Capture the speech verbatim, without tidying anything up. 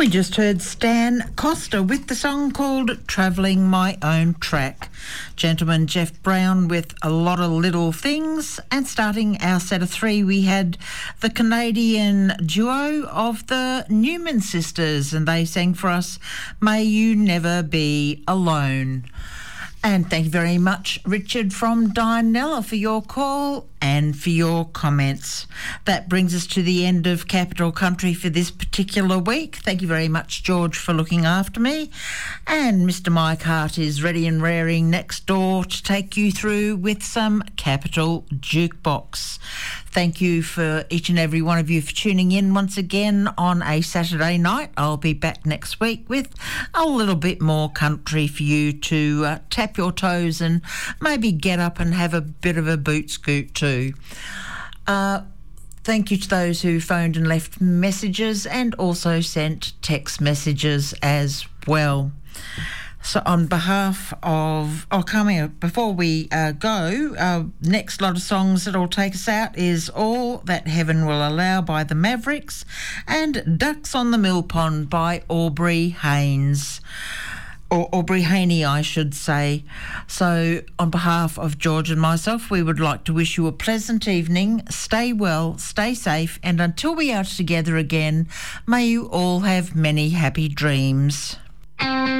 We just heard Stan Costa with the song called Travelling My Own Track. Gentleman Jeff Brown with A Lot of Little Things. And starting our set of three, we had the Canadian duo of the Newman Sisters, and they sang for us, May You Never Be Alone. And thank you very much, Richard from Dianella, for your call and for your comments. That brings us to the end of Capital Country for this particular week. Thank you very much, George, for looking after me. And Mister Mike Hart is ready and raring next door to take you through with some Capital Jukebox. Thank you for each and every one of you for tuning in once again on a Saturday night. I'll be back next week with a little bit more country for you to uh, tap your toes and maybe get up and have a bit of a boot scoot too. Uh, thank you to those who phoned and left messages and also sent text messages as well. So on behalf of, oh, coming up, before we uh, go, uh, next lot of songs that'll take us out is All That Heaven Will Allow by the Mavericks and Ducks on the Mill Pond by Aubrey Haynes. Or Aubrey Haney, I should say. So on behalf of George and myself, we would like to wish you a pleasant evening. Stay well, stay safe, and until we are together again, may you all have many happy dreams.